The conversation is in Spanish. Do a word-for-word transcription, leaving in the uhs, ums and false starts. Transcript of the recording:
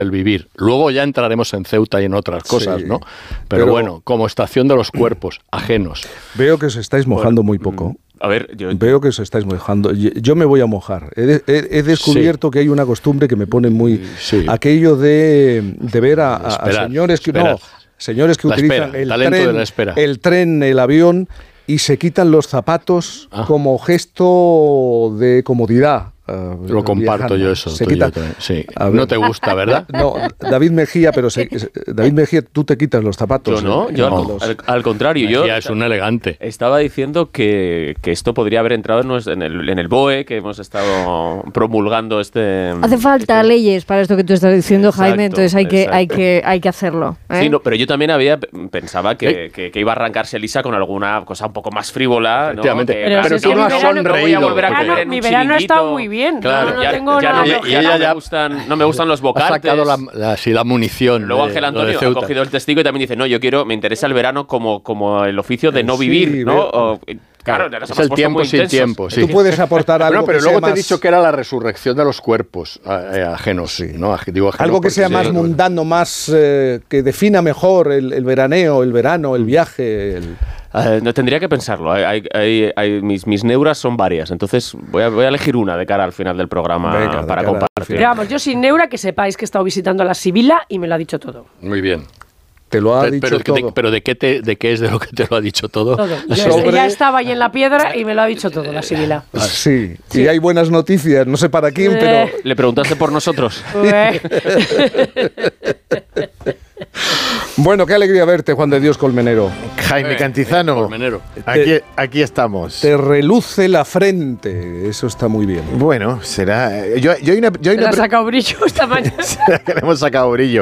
el vivir. Luego ya entraremos en Ceuta y en otras cosas, sí, ¿no? Pero, pero bueno, como estación de los cuerpos ajenos. Veo que os estáis mojando bueno, muy poco. A ver, yo... Veo que os estáis mojando. Yo me voy a mojar. He, he, he descubierto sí. que hay una costumbre que me pone muy... Sí. Aquello de, de ver a, a, a señores que... No, señores que la utilizan espera, el, tren, de la espera. el tren, el avión, y se quitan los zapatos ah. como gesto de comodidad. Uh, Lo comparto viajando. yo eso. Se quita, yo sí. No te gusta, ¿verdad? No, David Mejía, pero se, David Mejía, tú te quitas los zapatos. Yo no, ¿eh? yo no. al, al contrario. Mejía yo es un elegante. Estaba diciendo que, que esto podría haber entrado en el, en el B O E, que hemos estado promulgando este... Hace falta este... leyes para esto que tú estás diciendo, exacto, Jaime, entonces hay que, hay que, hay que hacerlo. ¿eh? Sí, no, pero yo también había pensaba que, ¿Eh? que, que iba a arrancarse Elisa con alguna cosa un poco más frívola. ¿no? Efectivamente. Que, pero, pero tú no has sonreído. No voy a volver a comer claro, en mi un verano está muy bien. Claro, no, no ya, tengo ya, nada. no, ya, ya, no, me gustan, no me gustan los bocates. Ha sacado la, la, sí, la munición. Luego de, Ángel Antonio ha cogido el testigo y también dice, no, yo quiero, me interesa el verano como, como el oficio de no sí, vivir, ¿no? O, Claro, es el tiempo sin tiempo. Sí. Tú puedes aportar algo. No, pero que luego sea te he más... dicho que era la resurrección de los cuerpos eh, ajenos, sí, ¿no? Digo ajenos algo que sea más sí. mundano, más eh, que defina mejor el, el veraneo, el verano, el viaje. El... Uh, no, tendría que pensarlo. Hay, hay, hay, mis, mis neuras son varias, entonces voy a, voy a elegir una de cara al final del programa. Venga, para compartir. Pero vamos, yo sin neura, que sepáis que he estado visitando a la Sibila y me lo ha dicho todo. Muy bien. Te lo ha pero, dicho pero, todo. De, pero ¿de qué, te, ¿de qué es de lo que te lo ha dicho todo? Todo. Yo Sobre... Ya estaba ahí en la piedra y me lo ha dicho todo la Sibila. Sí, sí, y hay buenas noticias, no sé para quién, eh... pero... ¿Le preguntaste por nosotros? Bueno, qué alegría verte, Juan de Dios Colmenero. Jaime Cantizano, Colmenero. Aquí, aquí estamos. Te reluce la frente, eso está muy bien. Bueno, será... Yo, yo hay una, yo hay ¿Te una... has sacado brillo esta mañana? Será que le hemos sacado brillo.